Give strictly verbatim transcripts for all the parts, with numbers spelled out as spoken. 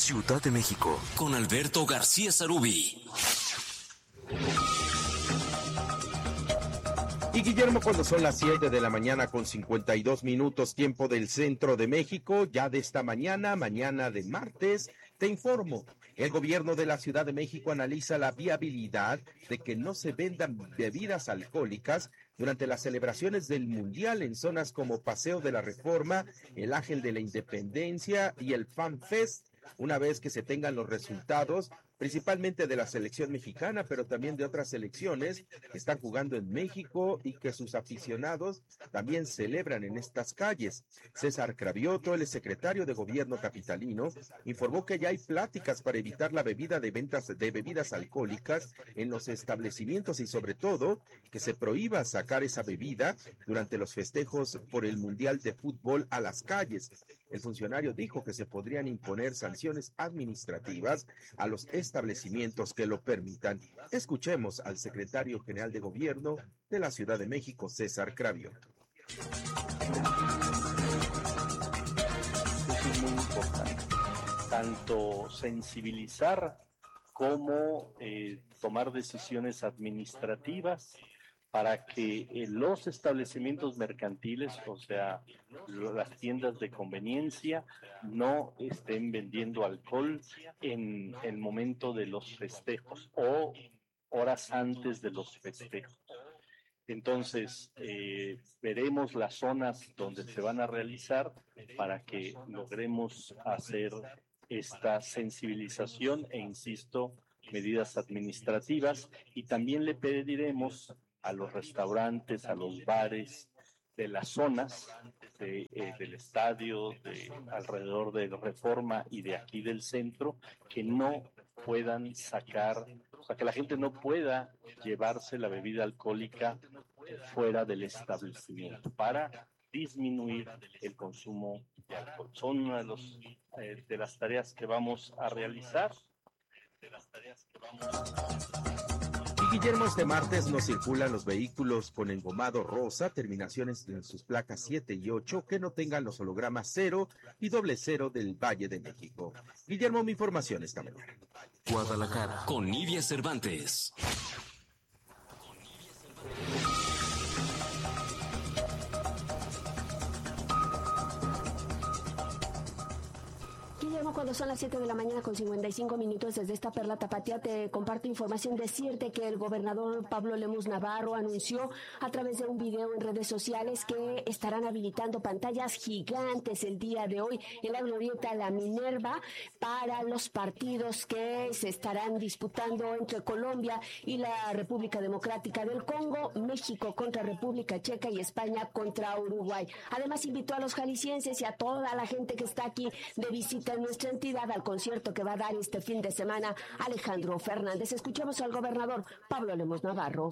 Ciudad de México, con Alberto García Sarubí. Y Guillermo, cuando son las siete de la mañana con cincuenta y dos minutos, tiempo del centro de México, ya de esta mañana, mañana de martes, te informo. El gobierno de la Ciudad de México analiza la viabilidad de que no se vendan bebidas alcohólicas durante las celebraciones del Mundial en zonas como Paseo de la Reforma, el Ángel de la Independencia y el Fan Fest, una vez que se tengan los resultados, principalmente de la selección mexicana, pero también de otras selecciones que están jugando en México y que sus aficionados también celebran en estas calles. César Cravioto, el secretario de Gobierno capitalino, informó que ya hay pláticas para evitar la bebida de ventas de bebidas alcohólicas en los establecimientos y sobre todo que se prohíba sacar esa bebida durante los festejos por el Mundial de Fútbol a las calles. El funcionario dijo que se podrían imponer sanciones administrativas a los establecimientos que lo permitan. Escuchemos al secretario general de Gobierno de la Ciudad de México, César Cravioto. Eso es muy importante, tanto sensibilizar como eh, tomar decisiones administrativas para que eh, los establecimientos mercantiles, o sea, las tiendas de conveniencia, no estén vendiendo alcohol en el momento de los festejos o horas antes de los festejos. Entonces, eh, veremos las zonas donde se van a realizar para que logremos hacer esta sensibilización e, insisto, medidas administrativas, y también le pediremos a los restaurantes, a los bares de las zonas de, eh, del estadio, de alrededor de Reforma y de aquí del centro, que no puedan sacar, o sea, que la gente no pueda llevarse la bebida alcohólica fuera del establecimiento para disminuir el consumo de alcohol. Son una de, los, eh, de las tareas que vamos a realizar. De las tareas que vamos a Y Guillermo, este martes no circulan los vehículos con engomado rosa, terminaciones en sus placas siete y ocho, que no tengan los hologramas cero y doble cero del Valle de México. Guillermo, mi información esta mañana. Guadalajara, con Nidia Cervantes. Cuando son las siete de la mañana con cincuenta y cinco minutos, desde esta Perla Tapatía te comparto información. Decirte que el gobernador Pablo Lemus Navarro anunció a través de un video en redes sociales que estarán habilitando pantallas gigantes el día de hoy en la glorieta La Minerva para los partidos que se estarán disputando entre Colombia y la República Democrática del Congo, México contra República Checa y España contra Uruguay. Además, invitó a los jaliscienses y a toda la gente que está aquí de visita en nuestra entidad al concierto que va a dar este fin de semana Alejandro Fernández. Escuchemos al gobernador Pablo Lemus Navarro.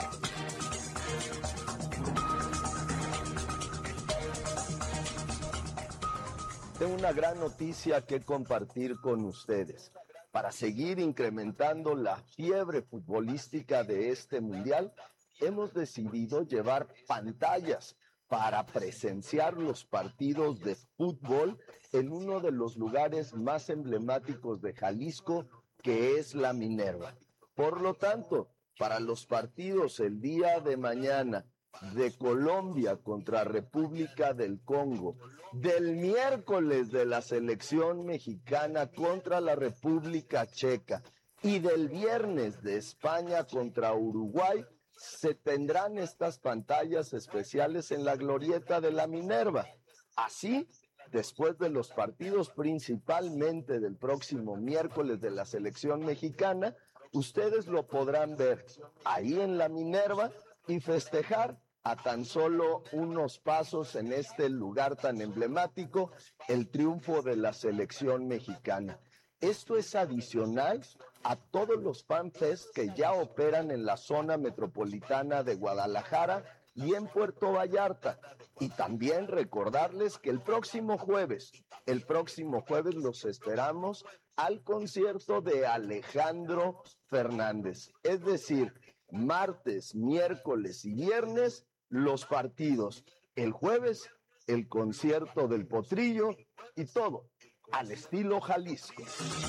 Tengo una gran noticia que compartir con ustedes. Para seguir incrementando la fiebre futbolística de este mundial, hemos decidido llevar pantallas para presenciar los partidos de fútbol en uno de los lugares más emblemáticos de Jalisco, que es La Minerva. Por lo tanto, para los partidos el día de mañana de Colombia contra República del Congo, del miércoles de la selección mexicana contra la República Checa y del viernes de España contra Uruguay, se tendrán estas pantallas especiales en la glorieta de La Minerva. Así, después de los partidos principalmente del próximo miércoles de la selección mexicana, ustedes lo podrán ver ahí en La Minerva y festejar a tan solo unos pasos en este lugar tan emblemático el triunfo de la selección mexicana. Esto es adicional a todos los fanfests que ya operan en la zona metropolitana de Guadalajara y en Puerto Vallarta. Y también recordarles que el próximo jueves, el próximo jueves los esperamos al concierto de Alejandro Fernández. Es decir, martes, miércoles y viernes los partidos. El jueves, el concierto del Potrillo y todo, al estilo Jalisco.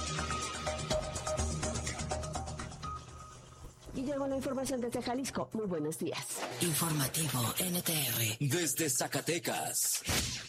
Y llegó la información desde Jalisco. Muy buenos días. Informativo N T R. Desde Zacatecas.